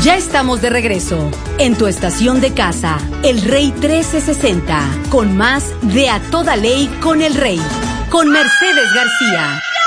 Ya estamos de regreso en tu estación de casa, El Rey 1360, con más de A Toda Ley con el Rey, con Mercedes García.